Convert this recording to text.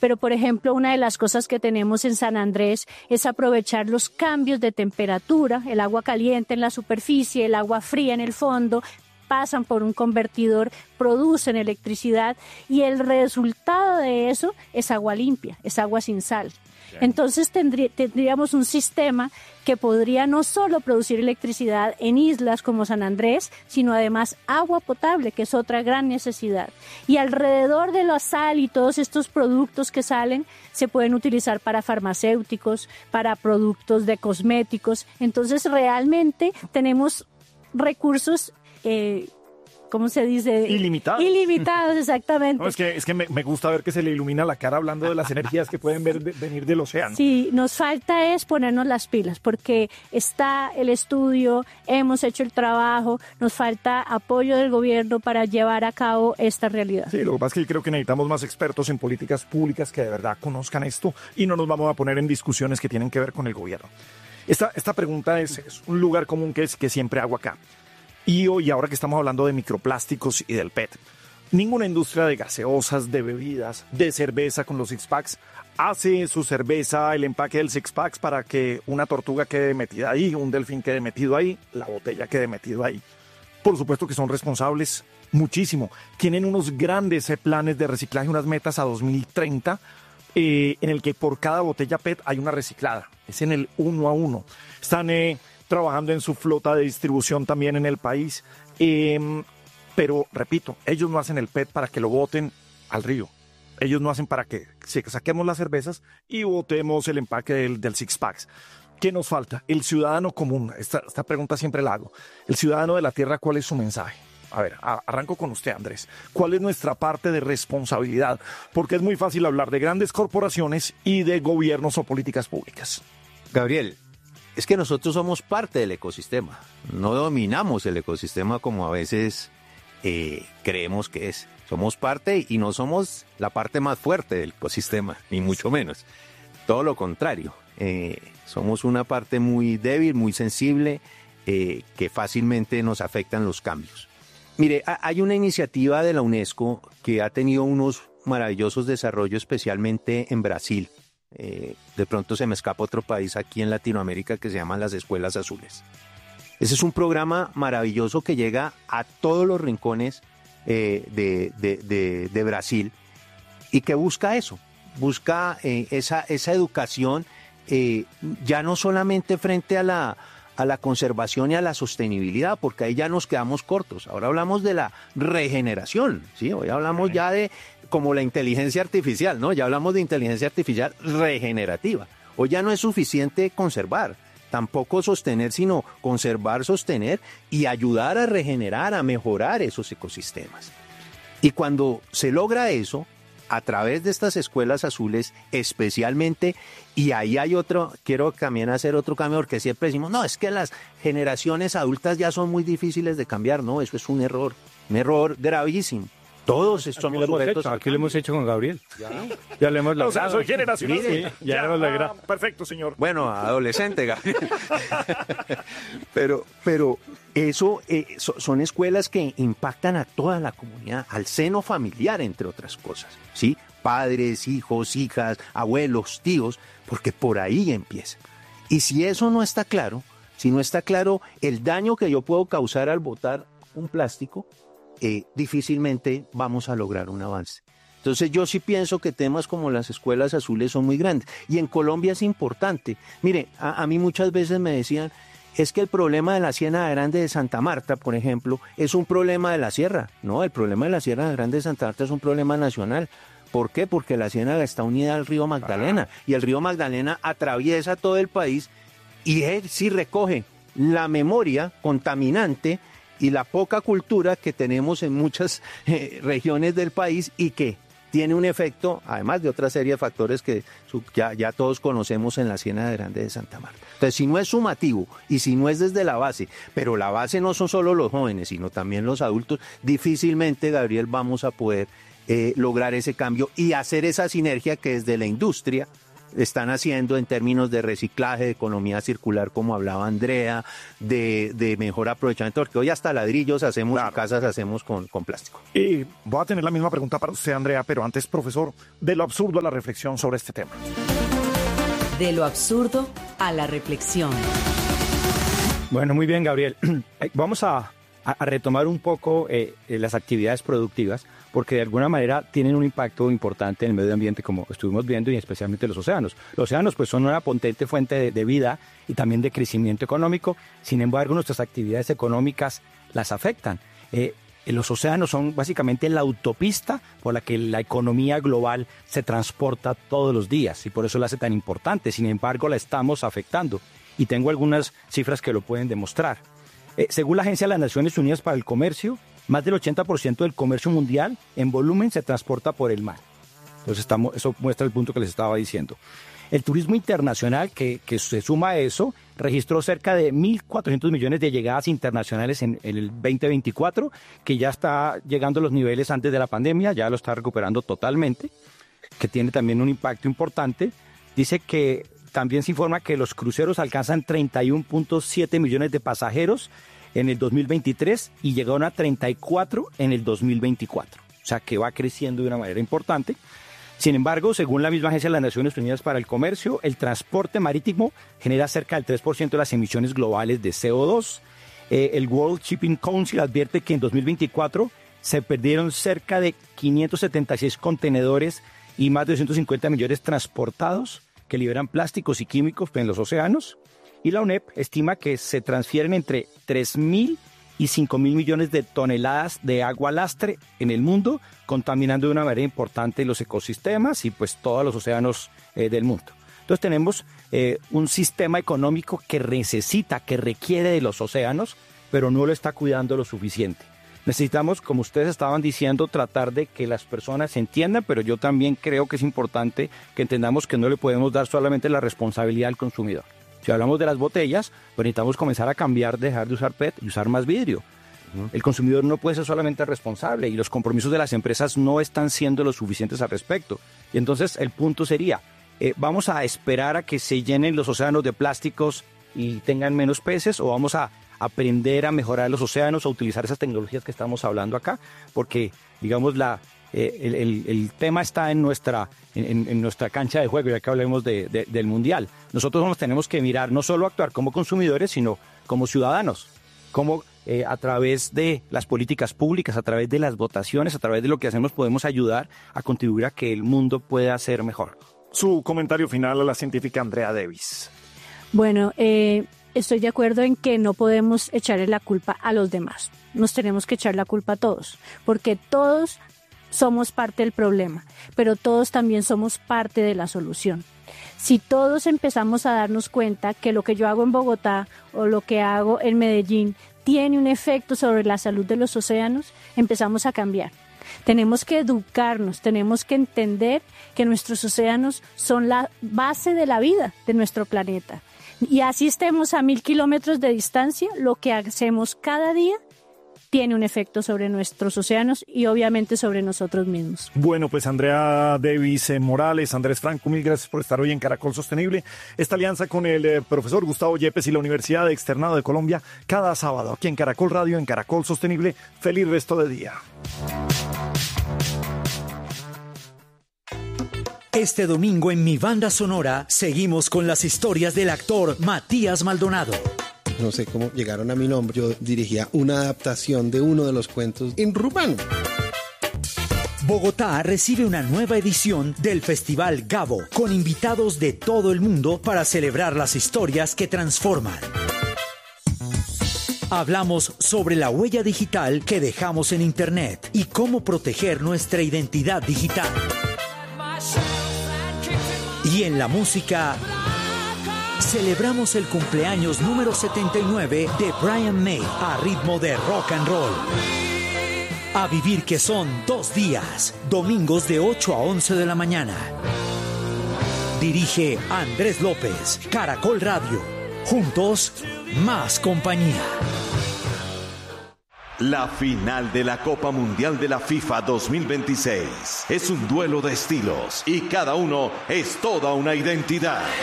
pero por ejemplo una de las cosas que tenemos en San Andrés es aprovechar los cambios de temperatura, el agua caliente en la superficie, el agua fría en el fondo, pasan por un convertidor, producen electricidad y el resultado de eso es agua limpia, es agua sin sal. Entonces tendríamos un sistema que podría no solo producir electricidad en islas como San Andrés, sino además agua potable, que es otra gran necesidad. Y alrededor de la sal y todos estos productos que salen se pueden utilizar para farmacéuticos, para productos de cosméticos. Entonces realmente tenemos recursos ¿cómo se dice? Ilimitados, exactamente. No, es que me gusta ver que se le ilumina la cara hablando de las energías que pueden venir del océano. Sí, nos falta es ponernos las pilas, porque está el estudio, hemos hecho el trabajo, nos falta apoyo del gobierno para llevar a cabo esta realidad. Sí, lo que pasa es que yo creo que necesitamos más expertos en políticas públicas que de verdad conozcan esto y no nos vamos a poner en discusiones que tienen que ver con el gobierno. Esta pregunta es un lugar común que siempre hago acá. Y hoy, ahora que estamos hablando de microplásticos y del PET, ninguna industria de gaseosas, de bebidas, de cerveza con los six-packs hace su cerveza, el empaque del six-packs para que una tortuga quede metida ahí, un delfín quede metido ahí, la botella quede metido ahí. Por supuesto que son responsables muchísimo. Tienen unos grandes planes de reciclaje, unas metas a 2030, en el que por cada botella PET hay una reciclada. Es en el 1 a 1. Están trabajando en su flota de distribución también en el país. Pero, repito, ellos no hacen el PET para que lo boten al río. Ellos no hacen para que saquemos las cervezas y botemos el empaque del six-packs. ¿Qué nos falta? El ciudadano común. Esta pregunta siempre la hago. El ciudadano de la tierra, ¿cuál es su mensaje? A ver, arranco con usted, Andrés. ¿Cuál es nuestra parte de responsabilidad? Porque es muy fácil hablar de grandes corporaciones y de gobiernos o políticas públicas. Gabriel, es que nosotros somos parte del ecosistema. No dominamos el ecosistema como a veces creemos que es. Somos parte y no somos la parte más fuerte del ecosistema, ni mucho menos. Todo lo contrario. Somos una parte muy débil, muy sensible, que fácilmente nos afectan los cambios. Mire, hay una iniciativa de la UNESCO que ha tenido unos maravillosos desarrollos, especialmente en Brasil. De pronto se me escapa otro país aquí en Latinoamérica que se llaman las Escuelas Azules. Ese es un programa maravilloso que llega a todos los rincones de Brasil y que busca eso, busca esa educación ya no solamente frente a la conservación y a la sostenibilidad, porque ahí ya nos quedamos cortos. Ahora hablamos de la regeneración, ¿sí? Hoy hablamos ya de como la inteligencia artificial, ¿no? Ya hablamos de inteligencia artificial regenerativa. Hoy ya no es suficiente conservar, tampoco sostener, sino conservar, sostener y ayudar a regenerar, a mejorar esos ecosistemas. Y cuando se logra eso, a través de estas escuelas azules especialmente, y ahí hay otro, quiero también hacer otro cambio, porque siempre decimos, no, es que las generaciones adultas ya son muy difíciles de cambiar. No, eso es un error gravísimo. Todos somos sujetos. Aquí lo hemos hecho con Gabriel. Ya lo hemos logrado. O sea, soy generacional. Sí, ya lo hemos logrado. Perfecto, señor. Bueno, adolescente, Gabriel. pero eso son escuelas que impactan a toda la comunidad, al seno familiar, entre otras cosas, ¿sí? Padres, hijos, hijas, abuelos, tíos, porque por ahí empieza. Y si eso no está claro, si no está claro el daño que yo puedo causar al botar un plástico, difícilmente vamos a lograr un avance. Entonces yo sí pienso que temas como las escuelas azules son muy grandes. Y en Colombia es importante. Mire, a mí muchas veces me decían, es que el problema de la Ciénaga Grande de Santa Marta, por ejemplo, es un problema de la sierra. No, el problema de la Ciénaga Grande de Santa Marta es un problema nacional. ¿Por qué? Porque la Ciénaga está unida al río Magdalena. Y el río Magdalena atraviesa todo el país y él sí recoge la memoria contaminante y la poca cultura que tenemos en muchas regiones del país y que tiene un efecto, además de otra serie de factores que ya todos conocemos en la Ciénaga Grande de Santa Marta. Entonces, si no es sumativo y si no es desde la base, pero la base no son solo los jóvenes, sino también los adultos, difícilmente, Gabriel, vamos a poder lograr ese cambio y hacer esa sinergia que desde la industria están haciendo en términos de reciclaje, de economía circular, como hablaba Andrea, de mejor aprovechamiento, porque hoy hasta ladrillos hacemos, claro, casas hacemos con plástico. Y voy a tener la misma pregunta para usted, Andrea, pero antes, profesor, de lo absurdo a la reflexión sobre este tema. De lo absurdo a la reflexión. Bueno, muy bien, Gabriel. Vamos a retomar un poco las actividades productivas, porque de alguna manera tienen un impacto importante en el medio ambiente, como estuvimos viendo, y especialmente los océanos. Los océanos pues son una potente fuente de vida y también de crecimiento económico. Sin embargo, nuestras actividades económicas las afectan. Los océanos son básicamente la autopista por la que la economía global se transporta todos los días y por eso la hace tan importante. Sin embargo, la estamos afectando y tengo algunas cifras que lo pueden demostrar. Según la Agencia de las Naciones Unidas para el Comercio, más del 80% del comercio mundial en volumen se transporta por el mar. Entonces eso muestra el punto que les estaba diciendo. El turismo internacional que se suma a eso registró cerca de 1.400 millones de llegadas internacionales en el 2024, que ya está llegando a los niveles antes de la pandemia, ya lo está recuperando totalmente, que tiene también un impacto importante. Dice que también se informa que los cruceros alcanzan 31.7 millones de pasajeros en el 2023 y llegaron a 34 en el 2024. O sea que va creciendo de una manera importante. Sin embargo, según la misma Agencia de las Naciones Unidas para el Comercio, el transporte marítimo genera cerca del 3% de las emisiones globales de CO2. El World Shipping Council advierte que en 2024 se perdieron cerca de 576 contenedores y más de 250 millones transportados que liberan plásticos y químicos en los océanos. Y la UNEP estima que se transfieren entre 3.000 y 5.000 millones de toneladas de agua lastre en el mundo, contaminando de una manera importante los ecosistemas y pues todos los océanos del mundo. Entonces tenemos un sistema económico que requiere de los océanos, pero no lo está cuidando lo suficiente. Necesitamos, como ustedes estaban diciendo, tratar de que las personas entiendan, pero yo también creo que es importante que entendamos que no le podemos dar solamente la responsabilidad al consumidor. Si hablamos de las botellas, pues necesitamos comenzar a cambiar, dejar de usar PET y usar más vidrio. El consumidor no puede ser solamente responsable y los compromisos de las empresas no están siendo lo suficientes al respecto. Y entonces el punto sería, ¿vamos a esperar a que se llenen los océanos de plásticos y tengan menos peces o vamos a aprender a mejorar los océanos, a utilizar esas tecnologías que estamos hablando acá? Porque, digamos, el tema está en nuestra cancha de juego, ya que hablemos del Mundial. Nosotros nos tenemos que mirar, no solo actuar como consumidores, sino como ciudadanos, como a través de las políticas públicas, a través de las votaciones, a través de lo que hacemos, podemos ayudar a contribuir a que el mundo pueda ser mejor. Su comentario final a la científica Andrea Davis. Bueno, estoy de acuerdo en que no podemos echarle la culpa a los demás. Nos tenemos que echar la culpa a todos, porque todos somos parte del problema, pero todos también somos parte de la solución. Si todos empezamos a darnos cuenta que lo que yo hago en Bogotá o lo que hago en Medellín tiene un efecto sobre la salud de los océanos, empezamos a cambiar. Tenemos que educarnos, tenemos que entender que nuestros océanos son la base de la vida de nuestro planeta. Y así estemos a 1.000 kilómetros de distancia, lo que hacemos cada día tiene un efecto sobre nuestros océanos y obviamente sobre nosotros mismos. Bueno, pues Andrea Davis Morales, Andrés Franco, mil gracias por estar hoy en Caracol Sostenible. Esta alianza con el profesor Gustavo Yepes y la Universidad de Externado de Colombia, cada sábado aquí en Caracol Radio, en Caracol Sostenible. Feliz resto de día. Este domingo en Mi Banda Sonora seguimos con las historias del actor Matías Maldonado. No sé cómo llegaron a mi nombre. Yo dirigía una adaptación de uno de los cuentos en rumano. Bogotá recibe una nueva edición del Festival Gabo, con invitados de todo el mundo para celebrar las historias que transforman. Hablamos sobre la huella digital que dejamos en Internet y cómo proteger nuestra identidad digital. Y en la música, celebramos el cumpleaños número 79 de Brian May a ritmo de rock and roll. A vivir que son 2 días, domingos de 8 a 11 de la mañana. Dirige Andrés López, Caracol Radio. Juntos, más compañía. La final de la Copa Mundial de la FIFA 2026 es un duelo de estilos y cada uno es toda una identidad.